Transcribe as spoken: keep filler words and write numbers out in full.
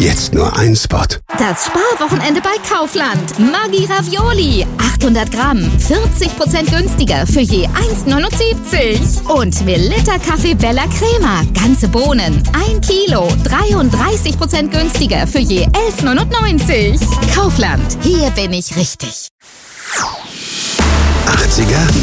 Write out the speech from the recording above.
Jetzt nur ein Spot. Das Sparwochenende bei Kaufland. Maggi Ravioli. achthundert Gramm. vierzig Prozent günstiger für je eins neunundsiebzig. Und Melitta Kaffee Bella Crema. Ganze Bohnen. ein Kilo. dreiunddreißig Prozent günstiger für je elf neunundneunzig. Kaufland. Hier bin ich richtig. achtziger